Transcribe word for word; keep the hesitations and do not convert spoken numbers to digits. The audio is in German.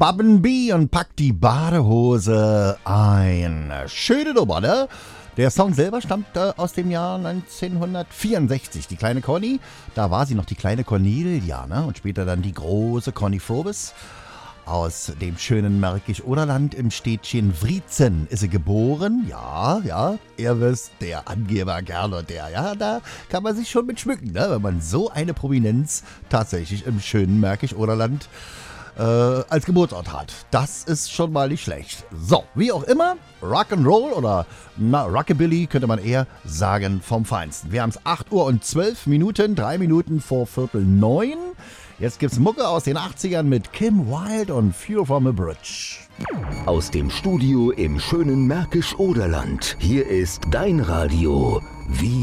Babben B und packt die Badehose ein. Schöne Nummer, ne? Der Song selber stammt äh, aus dem Jahr neunzehnhundertvierundsechzig. Die kleine Conny, da war sie noch die kleine Cornelia, ne? Und später dann die große Conny Frobes. Aus dem schönen Märkisch-Oderland im Städtchen Wriezen ist sie geboren. Ja, ja, ihr wisst, der Angeber Kerl und der, ja, da kann man sich schon mit schmücken, ne? Wenn man so eine Prominenz tatsächlich im schönen Märkisch-Oderland äh, als Geburtsort hat. Das ist schon mal nicht schlecht. So, wie auch immer, Rock'n'Roll oder na, Rockabilly könnte man eher sagen vom Feinsten. Wir haben es acht Uhr und zwölf Minuten, drei Minuten vor Viertel neun. Jetzt gibt's Mucke aus den achtzigern mit Kim Wilde und View from a Bridge. Aus dem Studio im schönen Märkisch-Oderland. Hier ist dein Radio. Wie